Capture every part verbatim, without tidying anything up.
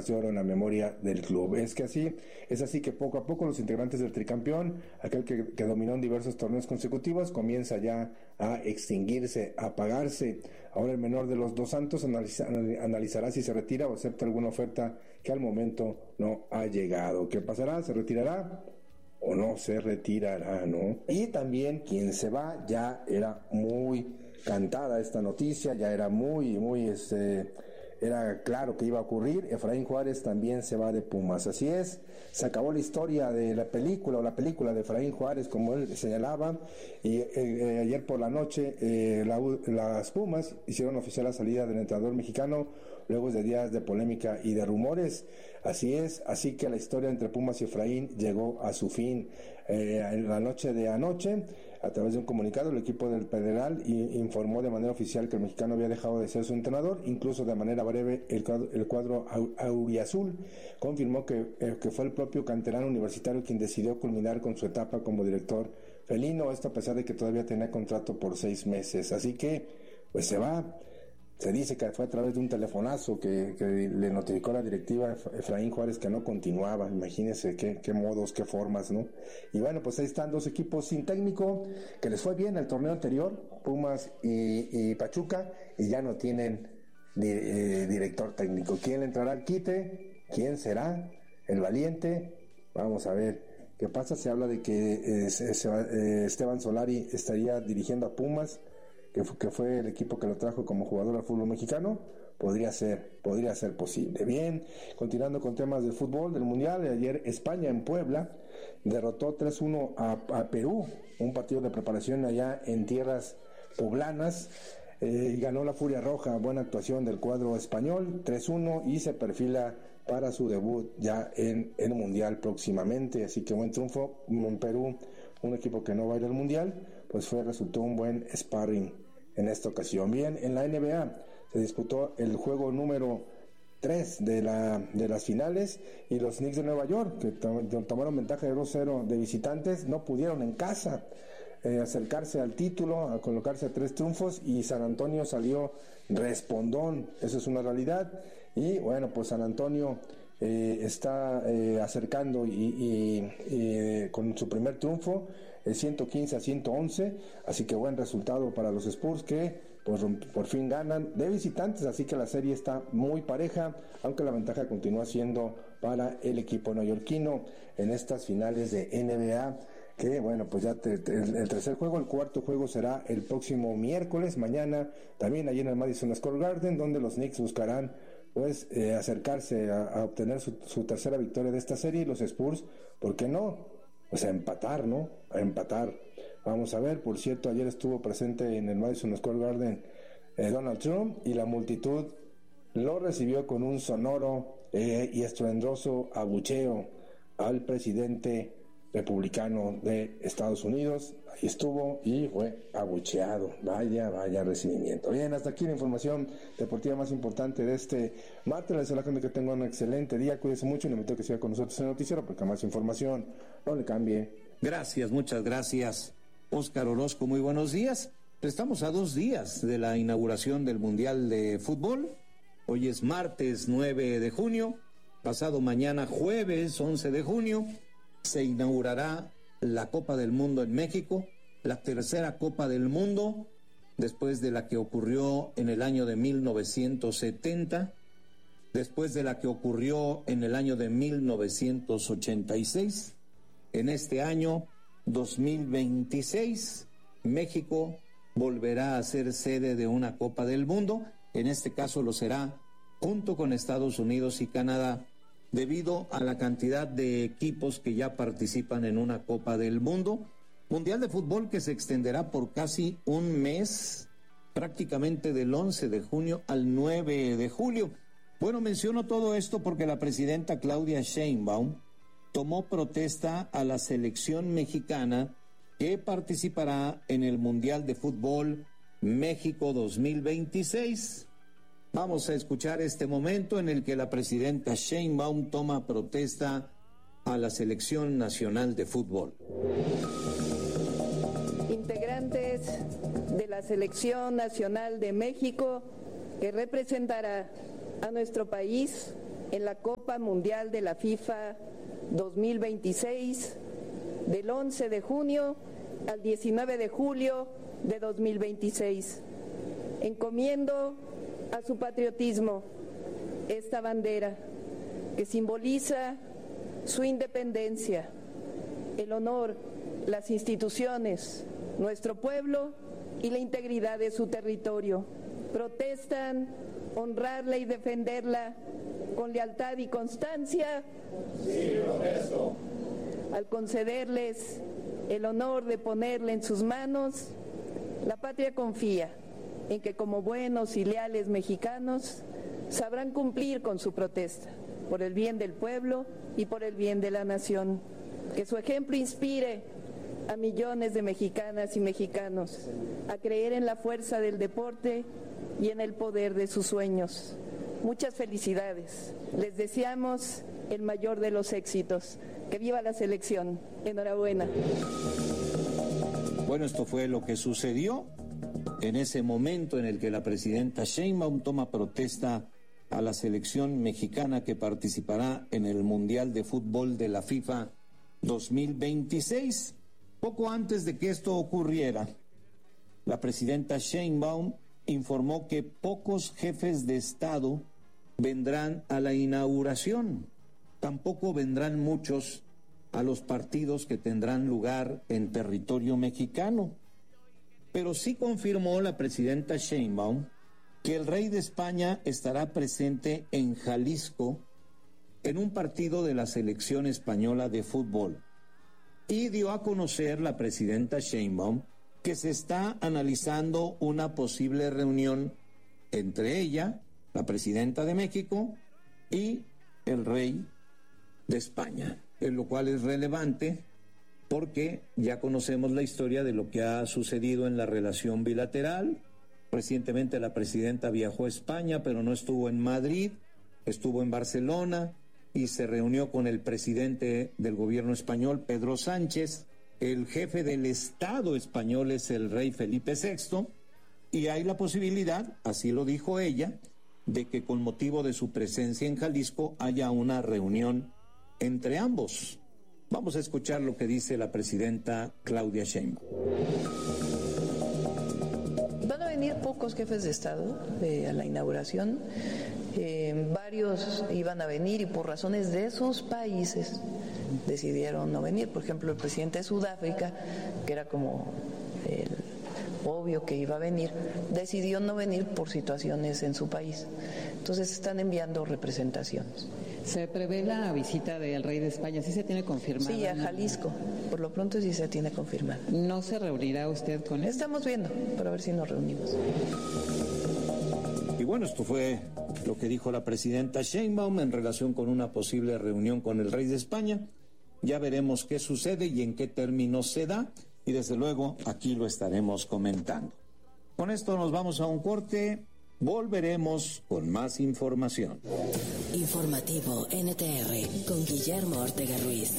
de oro en la memoria del club. Es que así, es así que poco a poco los integrantes del tricampeón, aquel que, que dominó en diversos torneos consecutivos, comienza ya a extinguirse, a apagarse. Ahora el menor de los dos santos analiza, analizará si se retira o acepta alguna oferta que al momento no ha llegado. ¿Qué pasará? ¿Se retirará o no se retirará, no? Y también quien se va, ya era muy cantada esta noticia, ya era muy, muy, este, era claro que iba a ocurrir. Efraín Juárez también se va de Pumas. Así es, se acabó la historia de la película o la película de Efraín Juárez, como él señalaba, y eh, eh, ayer por la noche eh, la, las Pumas hicieron oficial la salida del entrenador mexicano luego de días de polémica y de rumores. Así es, así que la historia entre Pumas y Efraín llegó a su fin. Eh, en la noche de anoche, a través de un comunicado, el equipo del Pedregal informó de manera oficial que el mexicano había dejado de ser su entrenador. Incluso de manera breve, el cuadro, el cuadro auriazul confirmó que, eh, que fue el propio canterano universitario quien decidió culminar con su etapa como director felino, esto a pesar de que todavía tenía contrato por seis meses. Así que, pues se va. Se dice que fue a través de un telefonazo que, que le notificó la directiva Efraín Juárez que no continuaba. Imagínense qué, qué modos, qué formas, ¿no? Y bueno, pues ahí están dos equipos sin técnico, que les fue bien el torneo anterior, Pumas y, y Pachuca, y ya no tienen di, eh, director técnico. ¿Quién le entrará al quite? ¿Quién será el valiente? Vamos a ver qué pasa. Se habla de que eh, se, se, eh, Esteban Solari estaría dirigiendo a Pumas, que fue, que fue el equipo que lo trajo como jugador al fútbol mexicano. Podría ser, podría ser posible. Bien, continuando con temas del fútbol, del Mundial, ayer España en Puebla derrotó tres uno a, a Perú, un partido de preparación allá en tierras poblanas, eh, y ganó la Furia Roja. Buena actuación del cuadro español, tres uno, y se perfila para su debut ya en el Mundial próximamente. Así que buen triunfo en Perú, un equipo que no va a ir al Mundial, pues fue, resultó un buen sparring en esta ocasión. Bien, en la N B A se disputó el juego número tres de la de las finales, y los Knicks de Nueva York, que to- tomaron ventaja de dos cero de visitantes, no pudieron en casa eh, acercarse al título, a colocarse a tres triunfos, y San Antonio salió respondón. Eso es una realidad. Y bueno, pues San Antonio Eh, está eh, acercando y, y, y con su primer triunfo, el ciento quince a ciento once, así que buen resultado para los Spurs, que pues por fin ganan de visitantes. Así que la serie está muy pareja, aunque la ventaja continúa siendo para el equipo neoyorquino en estas finales de N B A, que bueno, pues ya te, te, el tercer juego, el cuarto juego será el próximo miércoles, mañana, también allí en el Madison Square Garden, donde los Knicks buscarán pues eh, acercarse a, a obtener su, su tercera victoria de esta serie, y los Spurs, ¿por qué no? Pues a empatar, ¿no? A empatar. Vamos a ver. Por cierto, ayer estuvo presente en el Madison Square Garden eh, Donald Trump, y la multitud lo recibió con un sonoro eh, y estruendoso abucheo al presidente republicano de Estados Unidos. Ahí estuvo y fue abucheado. Vaya, vaya recibimiento. Bien, hasta aquí la información deportiva más importante de este martes. Les deseo a la gente que tenga un excelente día. Cuídense mucho y le invito a que siga con nosotros en el noticiero, porque más información no le cambie. Gracias, muchas gracias, Óscar Orozco. Muy buenos días. Estamos a dos días de la inauguración del Mundial de Fútbol. Hoy es martes nueve de junio. Pasado mañana, jueves once de junio, se inaugurará la Copa del Mundo en México, la tercera Copa del Mundo, después de la que ocurrió en el año de mil novecientos setenta, después de la que ocurrió en el año de mil novecientos ochenta y seis. En este año dos mil veintiséis, México volverá a ser sede de una Copa del Mundo. En este caso lo será junto con Estados Unidos y Canadá, debido a la cantidad de equipos que ya participan en una Copa del Mundo. Mundial de Fútbol que se extenderá por casi un mes, prácticamente del once de junio al nueve de julio. Bueno, menciono todo esto porque la presidenta Claudia Sheinbaum tomó protesta a la selección mexicana que participará en el Mundial de Fútbol México dos mil veintiséis. Vamos a escuchar este momento en el que la presidenta Sheinbaum toma protesta a la Selección Nacional de Fútbol. Integrantes de la Selección Nacional de México, que representará a nuestro país en la Copa Mundial de la FIFA dos mil veintiséis, del once de junio al diecinueve de julio de dos mil veintiséis. Encomiendo a su patriotismo esta bandera que simboliza su independencia, el honor, las instituciones, nuestro pueblo y la integridad de su territorio. Protestan honrarla y defenderla con lealtad y constancia. Sí, protesto. Al concederles el honor de ponerla en sus manos, la patria confía en que como buenos y leales mexicanos sabrán cumplir con su protesta por el bien del pueblo y por el bien de la nación. Que su ejemplo inspire a millones de mexicanas y mexicanos a creer en la fuerza del deporte y en el poder de sus sueños. Muchas felicidades. Les deseamos el mayor de los éxitos. Que viva la selección. Enhorabuena. Bueno, esto fue lo que sucedió en ese momento en el que la presidenta Sheinbaum toma protesta a la selección mexicana que participará en el Mundial de Fútbol de la FIFA dos mil veintiséis. Poco antes de que esto ocurriera, la presidenta Sheinbaum informó que pocos jefes de Estado vendrán a la inauguración. Tampoco vendrán muchos a los partidos que tendrán lugar en territorio mexicano. Pero sí confirmó la presidenta Sheinbaum que el rey de España estará presente en Jalisco en un partido de la selección española de fútbol. Y dio a conocer la presidenta Sheinbaum que se está analizando una posible reunión entre ella, la presidenta de México, y el rey de España, en lo cual es relevante porque ya conocemos la historia de lo que ha sucedido en la relación bilateral. Recientemente la presidenta viajó a España, pero no estuvo en Madrid, estuvo en Barcelona y se reunió con el presidente del gobierno español, Pedro Sánchez. El jefe del Estado español es el rey Felipe sexto, y hay la posibilidad, así lo dijo ella, de que con motivo de su presencia en Jalisco haya una reunión entre ambos. Vamos a escuchar lo que dice la presidenta Claudia Sheinbaum. Van a venir pocos jefes de Estado eh, a la inauguración. Eh, varios iban a venir y por razones de sus países decidieron no venir. Por ejemplo, el presidente de Sudáfrica, que era como el obvio que iba a venir, decidió no venir por situaciones en su país. Entonces están enviando representaciones. ¿Se prevé la visita del rey de España? ¿Sí se tiene confirmada? Sí, a Jalisco. Por lo pronto sí se tiene confirmada. ¿No se reunirá usted con él? Estamos viendo, para ver si nos reunimos. Y bueno, esto fue lo que dijo la presidenta Sheinbaum en relación con una posible reunión con el rey de España. Ya veremos qué sucede y en qué términos se da, y desde luego aquí lo estaremos comentando. Con esto nos vamos a un corte. Volveremos con más información. Informativo N T R con Guillermo Ortega Ruiz.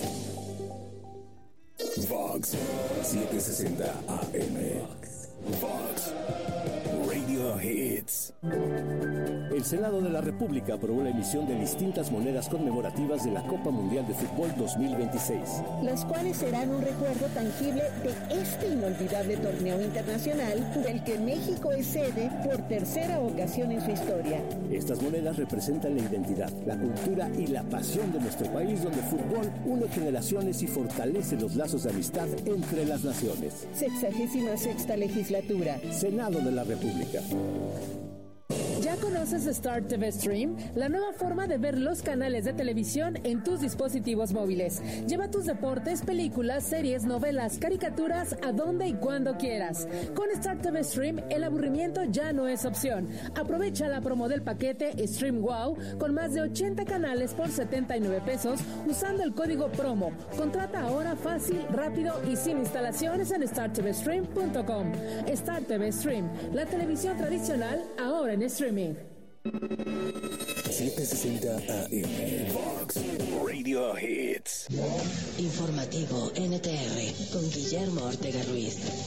Fox setecientos sesenta A M. Fox Radio Hits. El Senado de la República aprobó la emisión de distintas monedas conmemorativas de la Copa Mundial de Fútbol dos mil veintiséis. Las cuales serán un recuerdo tangible de este inolvidable torneo internacional del que México es sede por tercera ocasión en su historia. Estas monedas representan la identidad, la cultura y la pasión de nuestro país, donde el fútbol une generaciones y fortalece los lazos de amistad entre las naciones. Sexagésima sexta legislatura. Senado de la República. ¿Ya conoces Star T V Stream? La nueva forma de ver los canales de televisión en tus dispositivos móviles. Lleva tus deportes, películas, series, novelas, caricaturas a donde y cuando quieras. Con Star T V Stream, el aburrimiento ya no es opción. Aprovecha la promo del paquete Stream Wow con más de ochenta canales por setenta y nueve pesos usando el código promo. Contrata ahora fácil, rápido y sin instalaciones en star t v stream punto com. Star T V Stream, la televisión tradicional ahora en streaming. setecientos sesenta A M. Fox Radio Hits. Informativo N T R con Guillermo Ortega Ruiz.